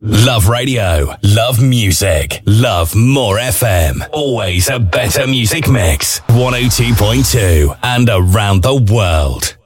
Love radio, love music, love more FM. Always a better music mix. 102.2 and around the world.